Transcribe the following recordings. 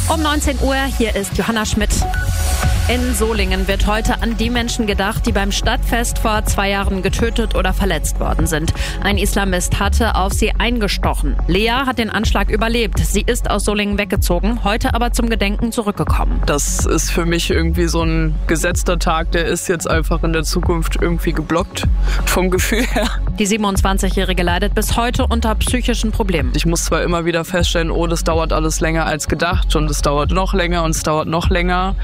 Um 19 Uhr, hier ist Johanna Schmidt. In Solingen wird heute an die Menschen gedacht, die beim Stadtfest vor 2 Jahren getötet oder verletzt worden sind. Ein Islamist hatte auf sie eingestochen. Lea hat den Anschlag überlebt. Sie ist aus Solingen weggezogen, heute aber zum Gedenken zurückgekommen. Das ist für mich irgendwie so ein gesetzter Tag, der ist jetzt einfach in der Zukunft irgendwie geblockt, vom Gefühl her. Die 27-Jährige leidet bis heute unter psychischen Problemen. Ich muss zwar immer wieder feststellen, das dauert alles länger als gedacht und es dauert noch länger und es dauert noch länger.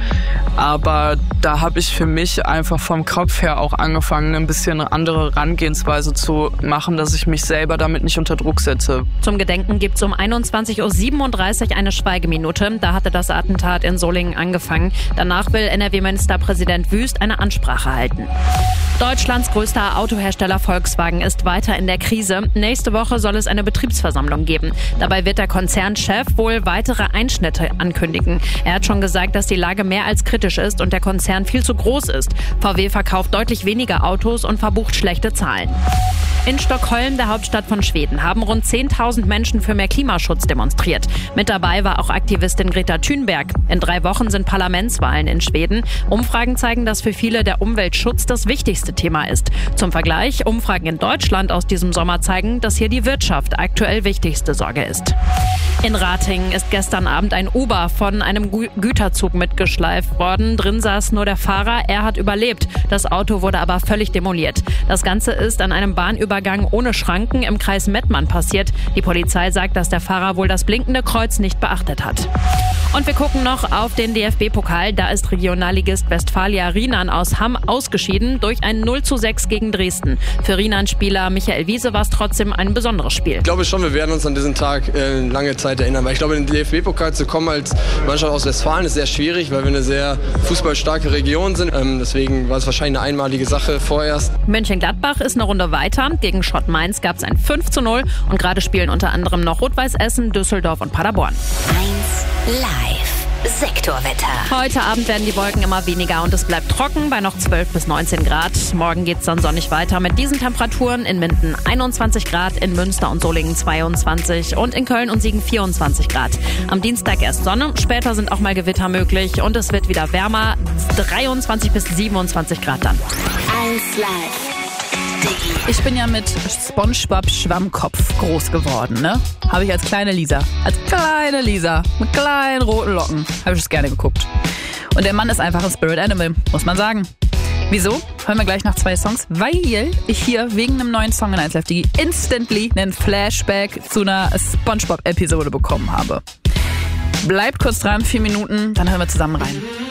Aber da habe ich für mich einfach vom Kopf her auch angefangen, ein bisschen eine andere Herangehensweise zu machen, dass ich mich selber damit nicht unter Druck setze. Zum Gedenken gibt es um 21.37 Uhr eine Schweigeminute. Da hatte das Attentat in Solingen angefangen. Danach will NRW-Ministerpräsident Wüst eine Ansprache halten. Deutschlands größter Autohersteller Volkswagen ist weiter in der Krise. Nächste Woche soll es eine Betriebsversammlung geben. Dabei wird der Konzernchef wohl weitere Einschnitte ankündigen. Er hat schon gesagt, dass die Lage mehr als kritisch ist und der Konzern viel zu groß ist. VW verkauft deutlich weniger Autos und verbucht schlechte Zahlen. In Stockholm, der Hauptstadt von Schweden, haben rund 10.000 Menschen für mehr Klimaschutz demonstriert. Mit dabei war auch Aktivistin Greta Thunberg. In 3 Wochen sind Parlamentswahlen in Schweden. Umfragen zeigen, dass für viele der Umweltschutz das wichtigste Thema ist. Zum Vergleich, Umfragen in Deutschland aus diesem Sommer zeigen, dass hier die Wirtschaft aktuell wichtigste Sorge ist. In Ratingen ist gestern Abend ein Uber von einem Güterzug mitgeschleift worden. Drin saß nur der Fahrer, er hat überlebt. Das Auto wurde aber völlig demoliert. Das Ganze ist an einem Bahnübergang ohne Schranken im Kreis Mettmann passiert. Die Polizei sagt, dass der Fahrer wohl das blinkende Kreuz nicht beachtet hat. Und wir gucken noch auf den DFB-Pokal. Da ist Regionalligist Westfalia Rienan aus Hamm ausgeschieden durch ein 0:6 gegen Dresden. Für Rienan-Spieler Michael Wiese war es trotzdem ein besonderes Spiel. Ich glaube schon, wir werden uns an diesen Tag lange Zeit erinnern. Weil ich glaube, in den DFB-Pokal zu kommen als Mannschaft aus Westfalen ist sehr schwierig, weil wir eine sehr fußballstarke Region sind. Deswegen war es wahrscheinlich eine einmalige Sache vorerst. Mönchengladbach ist eine Runde weiter. Gegen Schott Mainz gab es ein 5:0 und gerade spielen unter anderem noch Rot-Weiß Essen, Düsseldorf und Paderborn. 1 Live Sektorwetter. Heute Abend werden die Wolken immer weniger und es bleibt trocken bei noch 12 bis 19 Grad. Morgen geht's dann sonnig weiter mit diesen Temperaturen. In Minden 21 Grad, in Münster und Solingen 22 und in Köln und Siegen 24 Grad. Am Dienstag erst Sonne, später sind auch mal Gewitter möglich und es wird wieder wärmer, 23 bis 27 Grad dann. 1 Live. Ich bin ja mit SpongeBob Schwammkopf groß geworden, ne? Habe ich als kleine Lisa. Mit kleinen roten Locken. Habe ich es gerne geguckt. Und der Mann ist einfach ein Spirit Animal, muss man sagen. Wieso? Hören wir gleich nach 2 Songs, weil ich hier wegen einem neuen Song in 1 Live Digi instantly einen Flashback zu einer SpongeBob-Episode bekommen habe. Bleibt kurz dran, 4 Minuten, dann hören wir zusammen rein.